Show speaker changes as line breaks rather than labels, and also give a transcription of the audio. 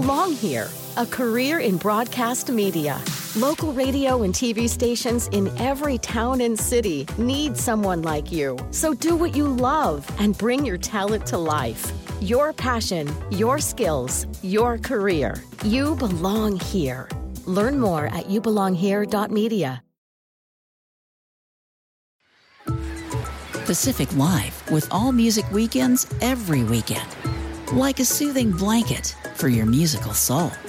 belong here. A career in broadcast media. Local radio and TV stations in every town and city need someone like you. So do what you love and bring your talent to life. Your passion, your skills, your career. You belong here. Learn more at youbelonghere.media.
Pacific Live, with all music weekends every weekend. Like a soothing blanket for your musical soul.